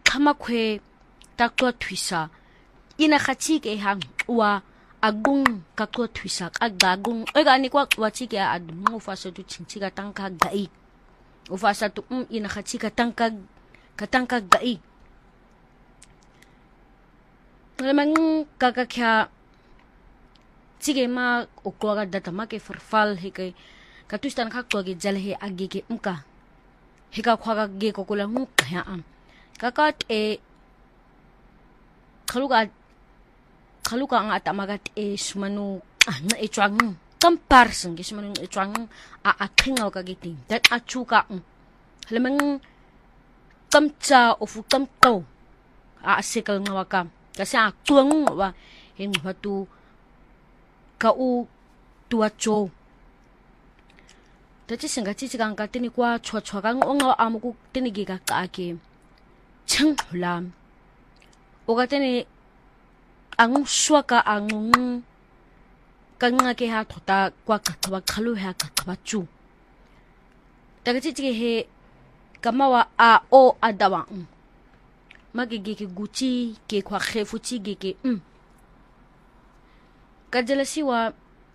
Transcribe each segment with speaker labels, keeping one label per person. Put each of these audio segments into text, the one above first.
Speaker 1: kama kwe takwa twisa ina khatike hang wa agung kakwa twisa agagung ega ni kwa watike admu ufasa tu chinchika tanka gai ufasa tu ina khatika tanka katanka gai lemang kakakya sige ma okwa data ma ke farfal hike katustan khakwa ge jalhe agi ke umka hika khwaga ge kokula nguk ya am kakat khaluka ang atamagat sumanu na etwang comparison ge sumanu etwang akhingaw ka giting that achuka lemang kamcha ofu kamtaw asikal ngawaka kasi aktuang wa hin batu kau tuacho tati singa chichigang ka tini kwa chwa kang onga amuku tini giga ka ake chang hulam oga tini ang swaka ang kanga ke ha thota kwa kakwa khalu ha kakwa chu taga chichige he kamawa a o adawa magige ke guchi ke kwa khefu chige ke kajalasiwa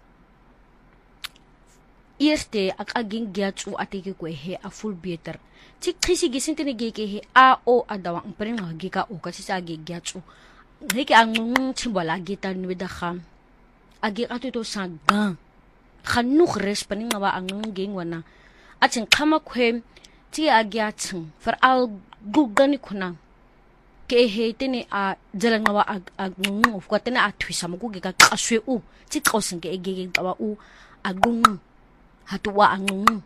Speaker 1: este akaging gyatsu atike ko he a full better chik khisi gisin tini ge ke he a o adawa pring gi ka o kasi sa ge gyatsu heke ang chimbola gitan weda kham agi atu to sagang khanu khres paning wa ang geng wana achin khama khwem ti agyatsu for al gugani khuna ke he tini a jalang wa agung of ko tini a thwisa mo ge ka aswe u chi khosin ke ge tawa u agung hatuwa ang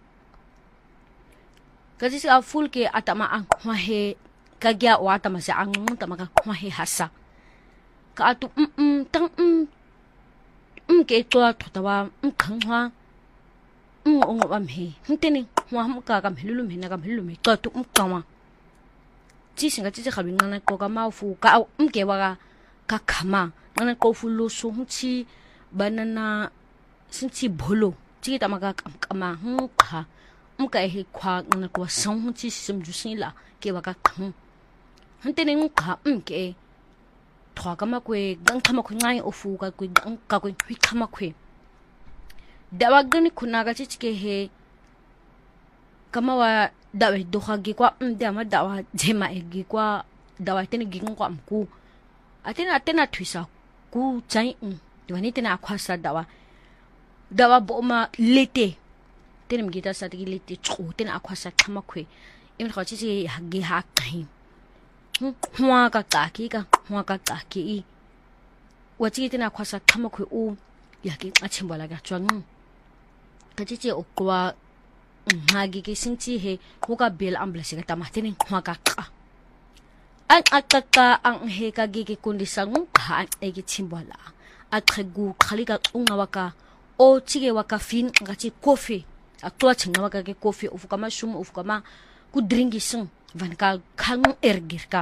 Speaker 1: kasi sa full ke atama ang hwahe kagya wa atama sa ang tama ka hwahe hasa ka atu tang ke to tawa khangwa ong am he nteni hwa ham ka kam hilulu me na kam hilulu me ka tu kama chi singa chi khabi ngana ko ka ma fu ka ke wa ka khama ngana ko fu lo so chi banana sinchi bolo chi tamaga kama kha ka he khwa ngana ko song chi sim ju sin la ke wa ka khang hantene kha ke thwa kama kwe gang khama khu ngai ofu ka kwe gang ka kwe hui khama kwe dawa gani khuna ga chi ke he kama wa dawa do kha gi kwa ma dawa jema e gi kwa dawa tene gi ngwa amku atena thwisa ku chai diwani tena akhwasa dawa boma lete tenem gita sa tigi lete chu tena akhwasa thama khwe im khachi chi hagi ha kai hwa ka ki wachi tena akhwasa thama khwe u yaki achimbola ga chwang kachi chi okwa hagi ke singchi he hoga bel amblasi ga tamatene hwa ka ang akaka ang he ka gi ke kundisang ka egi chimbola akhegu khali ka ungawaka o chige waka fin ngachi coffee atwa chinga waka ke coffee ufukama shum ufukama ku drinki sing vanka khang ergir ka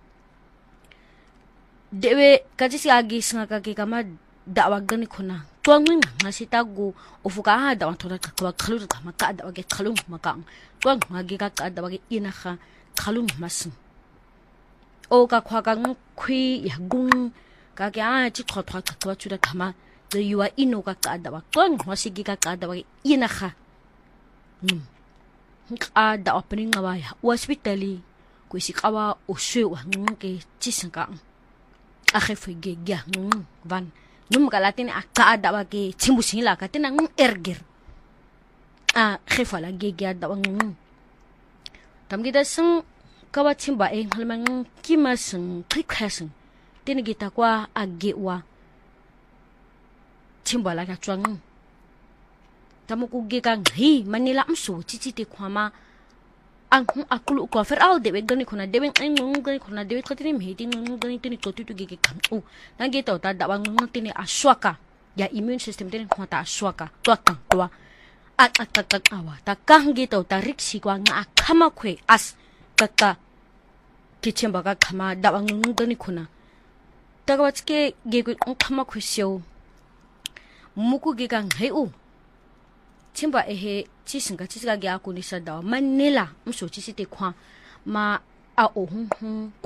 Speaker 1: dewe kachi si agi singa ka ke kama dawa gani khuna twangwing ngasi tagu ufuka ha dawa thoda ka khalu ta maka dawa ke khalu maka twang ngagi ka dawa ke inakha khalu masin o ka khwa ka khwi ya gung ka ke chi thotha ka chuda kama the you are ino ka dawa twang wasigi ka dawa inakha da opening wa hospitali ko si kawa o shwe wa ke chisinga a khefu ge gya van num kalatin aka dawa ke chimbusin la ka tinang ergir a khefa la ge gya dawa tamgida sing kawa chimba e halmang kimasing khikhasin tinigita kwa aggewa chimba la ka chwang tamuku ge kang hi manila amso chichi te khwama ang akulu ko fer al dewe gani khona dewe ngong gani khona dewe khatini meeting ngong gani tini totu tu ge kham u nange to ta dawa ngong tini aswaka ya immune system tini khota aswaka twakang twa at awa ta kang ge to ta riksi kwa nga khama khwe as kaka kichemba ka khama dawa ngong gani khona tagawachke ge ko khama khwe syo muku ge kang he u chimba ehe chisinga chisiga gya kunisa da manila mso chisite kwa ma a o